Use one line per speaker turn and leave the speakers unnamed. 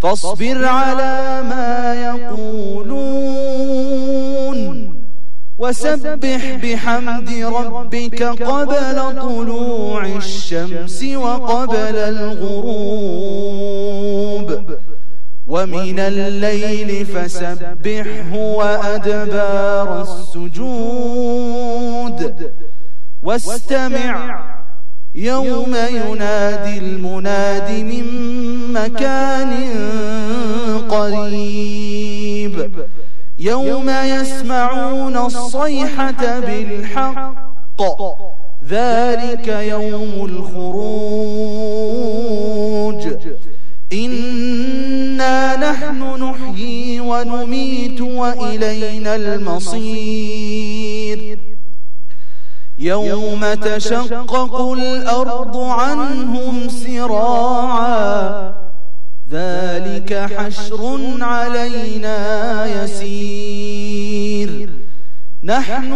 فاصبر على ما يقولون وسبح بحمد ربك قبل طلوع الشمس وقبل الغروب ومن الليل فسبحه وأدبار السجود واستمع يوم ينادي المناد من مكان قريب يوم يسمعون الصيحة بالحق ذلك يوم الخروج إنا نحن نحيي ونميت وإلينا المصير يوم تشقق الأرض عنهم سراعا ذلك حشر علينا يسير نحن